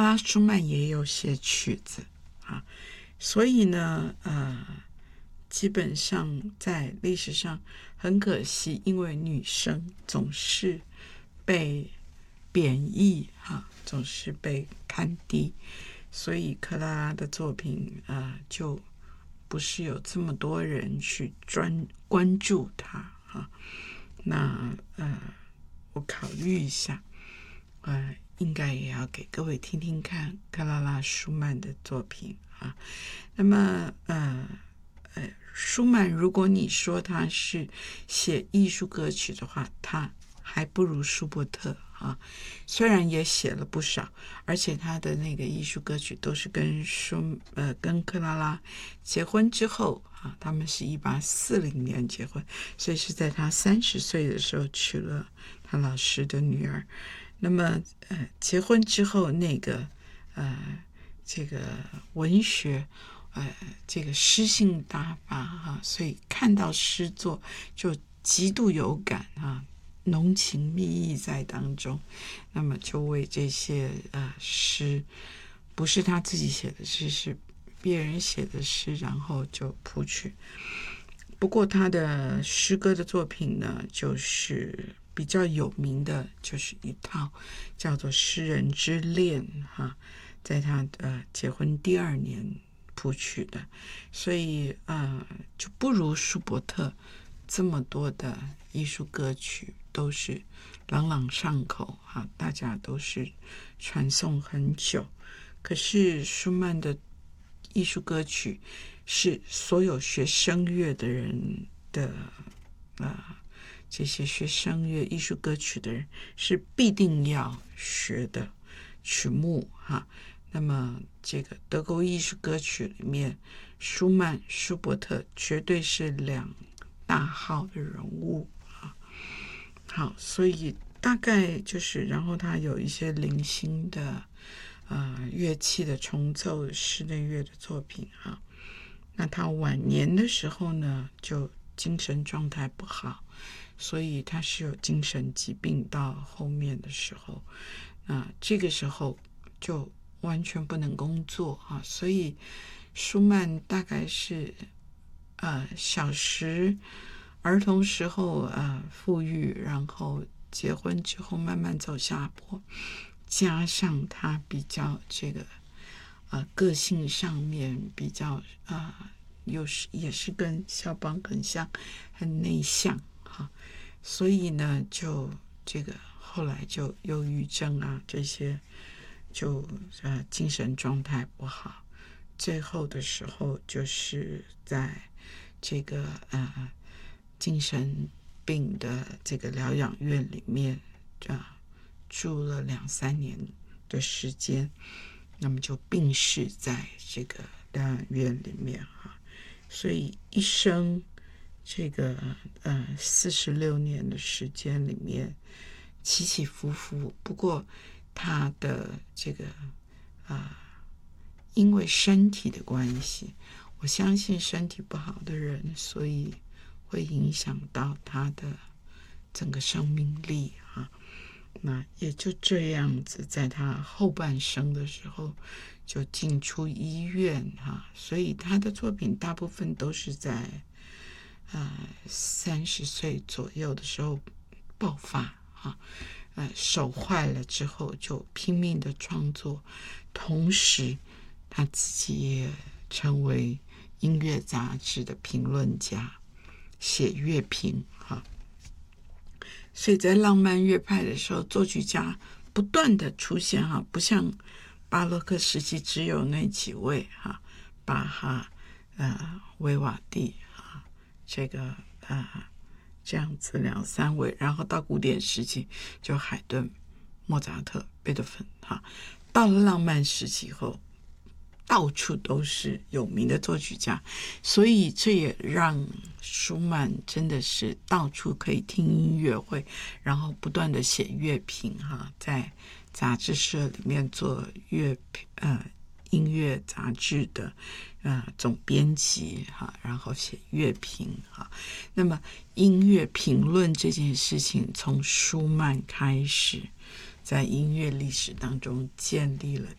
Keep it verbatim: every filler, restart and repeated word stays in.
拉舒曼也有写曲子啊，所以呢，呃，基本上在历史上很可惜，因为女生总是被贬义哈，总是被看低，所以克拉拉的作品呃就不是有这么多人去专关注她哈。那呃，我考虑一下，呃，应该也要给各位听听看克拉拉舒曼的作品啊。那么呃呃，舒曼如果你说他是写艺术歌曲的话，他还不如舒伯特啊。虽然也写了不少，而且他的那个艺术歌曲都是跟舒呃跟克拉拉结婚之后啊，他们是一八四零年结婚，所以是在他三十岁的时候娶了他老师的女儿。那么呃，结婚之后那个呃这个文学。呃，这个诗性大发哈、啊，所以看到诗作就极度有感啊，浓情蜜意在当中。那么就为这些呃诗，不是他自己写的诗，是别人写的诗，然后就谱曲。不过他的诗歌的作品呢，就是比较有名的，就是一套叫做《诗人之恋》哈、啊，在他呃结婚第二年谱曲的，所以呃就不如舒伯特这么多的艺术歌曲都是朗朗上口哈、啊，大家都是传颂很久。可是舒曼的艺术歌曲是所有学声乐的人的呃这些学声乐艺术歌曲的人是必定要学的曲目哈、啊。那么这个德国艺术歌曲里面，舒曼、舒伯特绝对是两大号的人物啊。好，所以大概就是，然后他有一些零星的呃乐器的重奏、室内乐的作品啊。那他晚年的时候呢，就精神状态不好，所以他是有精神疾病到后面的时候，那这个时候就完全不能工作啊，所以舒曼大概是呃小时儿童时候呃富裕，然后结婚之后慢慢走下坡，加上他比较这个呃个性上面比较呃有时也是跟肖邦很像，很内向哈、啊，所以呢就这个后来就忧郁症啊这些。就呃精神状态不好，最后的时候就是在这个呃精神病的这个疗养院里面啊住了两三年的时间，那么就病逝在这个疗养院里面哈、啊，所以一生这个呃四十六年的时间里面起起伏伏，不过。他的这个呃，因为身体的关系，我相信身体不好的人，所以会影响到他的整个生命力啊。那也就这样子，在他后半生的时候就进出医院啊，所以他的作品大部分都是在呃三十岁左右的时候爆发啊。呃，手坏了之后就拼命的创作，同时他自己也成为音乐杂志的评论家，写乐评哈。所以在浪漫乐派的时候，作曲家不断的出现哈，不像巴洛克时期只有那几位哈，巴哈、呃维瓦蒂哈，这个呃。这样子两三位，然后到古典时期就海顿、莫扎特、贝多芬哈，到了浪漫时期后，到处都是有名的作曲家，所以这也让舒曼真的是到处可以听音乐会，然后不断的写乐评哈，在杂志社里面做乐呃音乐杂志的呃总编辑哈，然后写乐评哈。那么音乐评论这件事情从舒曼开始，在音乐历史当中建立了